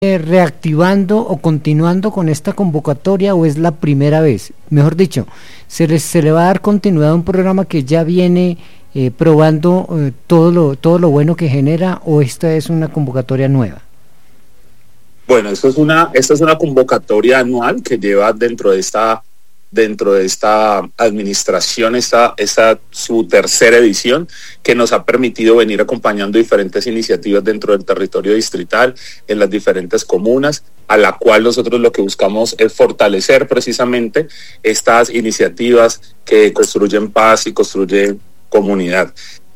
reactivando o continuando con esta convocatoria o es la primera vez? Mejor dicho, ¿se le va a dar continuidad a un programa que ya viene probando todo lo bueno que genera, o esta es una convocatoria nueva? Bueno, esta es una convocatoria anual que lleva dentro de esta administración, esta su tercera edición, que nos ha permitido venir acompañando diferentes iniciativas dentro del territorio distrital, en las diferentes comunas, a la cual nosotros lo que buscamos es fortalecer precisamente estas iniciativas que construyen paz y construyen comunidad.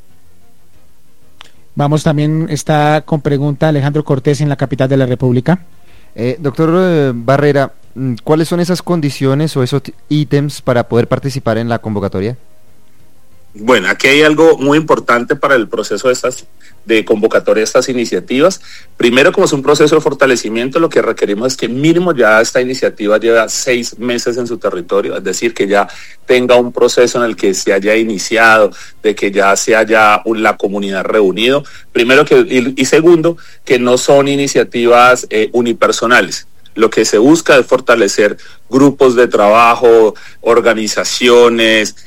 Vamos, también está con pregunta Alejandro Cortés en la capital de la República. Doctor Barrera, ¿cuáles son esas condiciones o esos ítems para poder participar en la convocatoria? Bueno, aquí hay algo muy importante para el proceso de convocatoria de estas iniciativas. Primero, como es un proceso de fortalecimiento, lo que requerimos es que mínimo ya esta iniciativa lleva 6 meses en su territorio, es decir, que ya tenga un proceso en el que se haya iniciado, de que ya se haya la comunidad reunido. Primero y segundo, que no son iniciativas unipersonales. Lo que se busca es fortalecer grupos de trabajo, organizaciones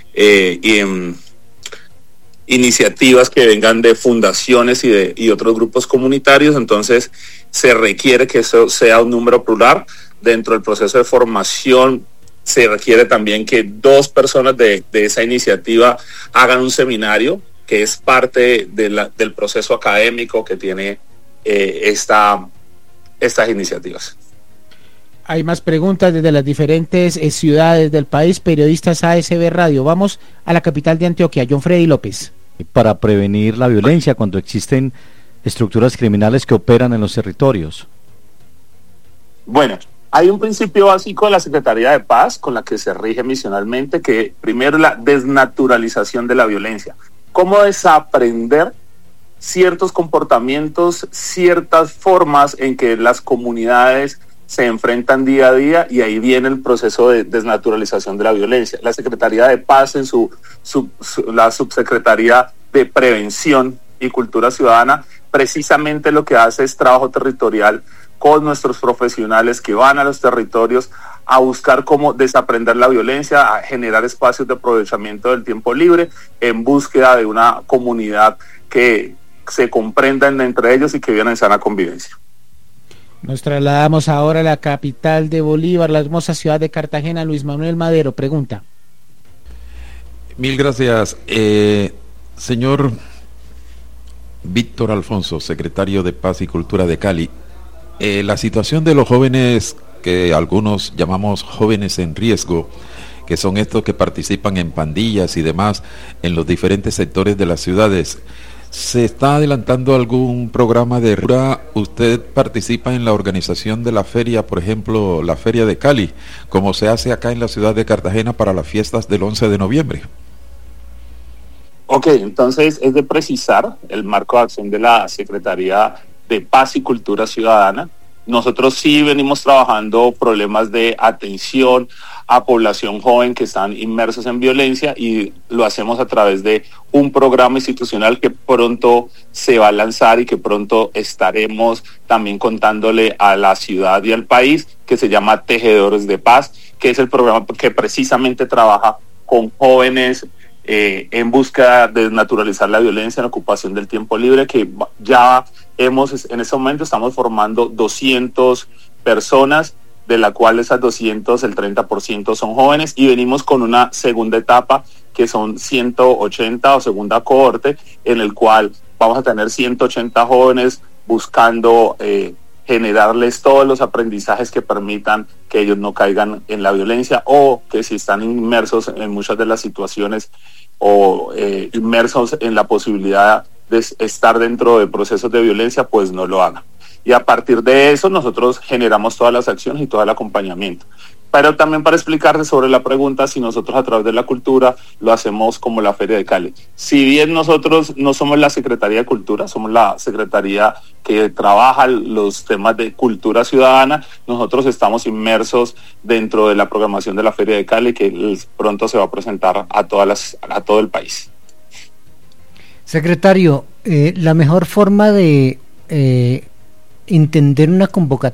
iniciativas que vengan de fundaciones y otros grupos comunitarios. Entonces se requiere que eso sea un número plural. Dentro del proceso de formación se requiere también que 2 personas de esa iniciativa hagan un seminario, que es parte del proceso académico que tiene estas iniciativas. Hay más preguntas desde las diferentes ciudades del país. Periodistas ASB Radio. Vamos a la capital de Antioquia, John Freddy López. Para prevenir la violencia cuando existen estructuras criminales que operan en los territorios. Bueno, hay un principio básico de la Secretaría de Paz con la que se rige misionalmente, que primero es la desnaturalización de la violencia. Cómo desaprender ciertos comportamientos, ciertas formas en que las comunidades se enfrentan día a día, y ahí viene el proceso de desnaturalización de la violencia. La Secretaría de Paz, en la Subsecretaría de Prevención y Cultura Ciudadana, precisamente lo que hace es trabajo territorial con nuestros profesionales que van a los territorios a buscar cómo desaprender la violencia, a generar espacios de aprovechamiento del tiempo libre en búsqueda de una comunidad que se comprendan entre ellos y que vivan en sana convivencia. Nos trasladamos ahora a la capital de Bolívar, la hermosa ciudad de Cartagena. Luis Manuel Madero pregunta. Mil gracias. Señor Víctor Alfonso, secretario de Paz y Cultura de Cali, la situación de los jóvenes, que algunos llamamos jóvenes en riesgo, que son estos que participan en pandillas y demás en los diferentes sectores de las ciudades, ¿se está adelantando algún programa de rura? ¿Usted participa en la organización de la feria, por ejemplo, la Feria de Cali, como se hace acá en la ciudad de Cartagena para las fiestas del 11 de noviembre? Ok, entonces es de precisar el marco de acción de la Secretaría de Paz y Cultura Ciudadana. Nosotros sí venimos trabajando problemas de atención a población joven que están inmersos en violencia, y lo hacemos a través de un programa institucional que pronto se va a lanzar y que pronto estaremos también contándole a la ciudad y al país, que se llama Tejedores de Paz, que es el programa que precisamente trabaja con jóvenes en búsqueda de desnaturalizar la violencia en ocupación del tiempo libre, que ya en este momento estamos formando 200 personas, de la cual esas 200, el 30% son jóvenes, y venimos con una segunda etapa que son 180 o segunda cohorte, en el cual vamos a tener 180 jóvenes buscando generarles todos los aprendizajes que permitan que ellos no caigan en la violencia, o que si están inmersos en muchas de las situaciones o inmersos en la posibilidad de estar dentro de procesos de violencia, pues no lo hagan. Y a partir de eso nosotros generamos todas las acciones y todo el acompañamiento. Pero también para explicarte sobre la pregunta, si nosotros a través de la cultura lo hacemos como la Feria de Cali. Si bien nosotros no somos la Secretaría de Cultura, somos la Secretaría que trabaja los temas de cultura ciudadana, nosotros estamos inmersos dentro de la programación de la Feria de Cali, que pronto se va a presentar a todo el país. Secretario, la mejor forma de entender una convocatoria